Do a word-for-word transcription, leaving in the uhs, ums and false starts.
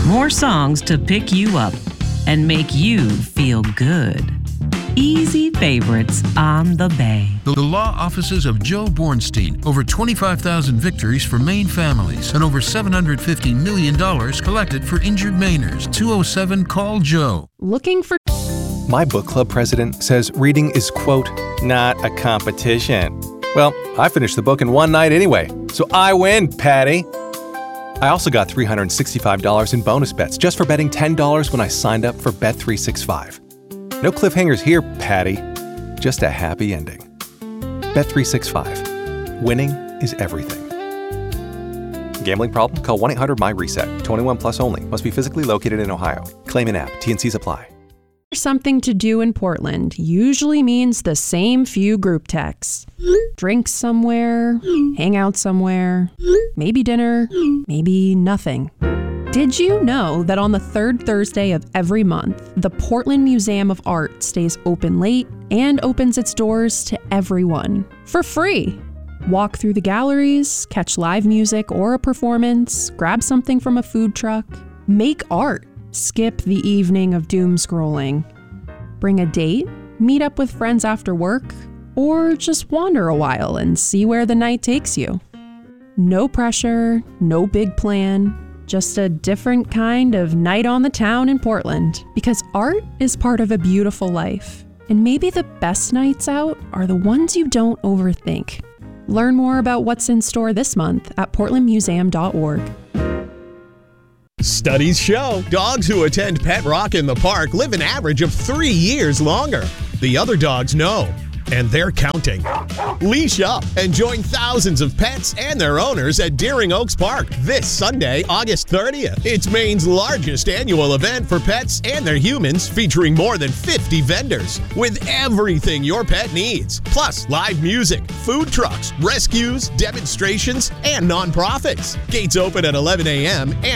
more songs to pick you up and make you feel good. Easy favorites on the Bay. The law offices of Joe Bornstein. Over twenty-five thousand victories for Maine families and over seven hundred fifty million dollars collected for injured Mainers. two oh seven call Joe. Looking for... My book club president says reading is, quote, not a competition. Well, I finished the book in one night anyway, so I win, Patty. I also got three hundred sixty-five dollars in bonus bets just for betting ten dollars when I signed up for Bet three sixty-five. No cliffhangers here, Patty. Just a happy ending. Bet three sixty-five. Winning is everything. Gambling problem? Call one eight hundred M Y reset. twenty-one plus only. Must be physically located in Ohio. Claim in app. T and Cs apply. Something to do in Portland usually means the same few group texts. Drink somewhere, hang out somewhere, maybe dinner, maybe nothing. Did you know that on the third Thursday of every month, the Portland Museum of Art stays open late and opens its doors to everyone for free? Walk through the galleries, catch live music or a performance, grab something from a food truck, make art. Skip the evening of doom scrolling. Bring a date, meet up with friends after work, or just wander a while and see where the night takes you. No pressure, no big plan, just a different kind of night on the town in Portland. Because art is part of a beautiful life, and maybe the best nights out are the ones you don't overthink. Learn more about what's in store this month at portland museum dot org. Studies show dogs who attend Pet Rock in the park live an average of three years longer. The other dogs know, and they're counting. Leash up and join thousands of pets and their owners at Deering Oaks Park this Sunday, August thirtieth. It's Maine's largest annual event for pets and their humans, featuring more than fifty vendors with everything your pet needs. Plus, live music, food trucks, rescues, demonstrations, and nonprofits. Gates open at eleven a.m. and